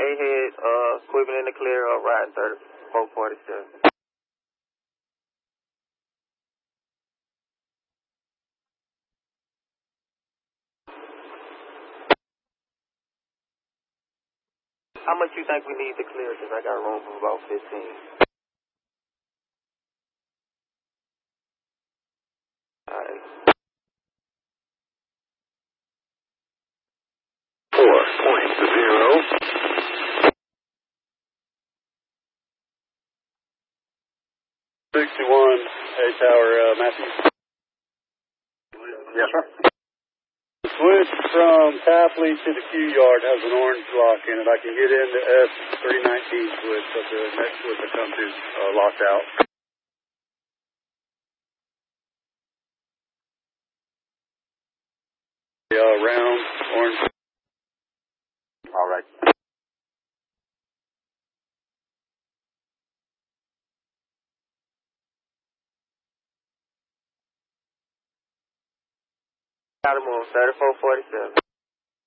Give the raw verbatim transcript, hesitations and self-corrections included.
head, uh, equipment in the clear, uh, riding thirty-four forty-seven. How much you think we need to clear? Because I got room for about fifteen. Alright. Four point zero. Sixty-one, A Tower, uh, Matthew. Yes, sir. Switch from Tapley to the Q yard has an orange lock in it. I can get into S three nineteen switch, but the next switch I come to is uh, locked out. Uh, round, orange. All right. Got him on thirty-four forty-seven.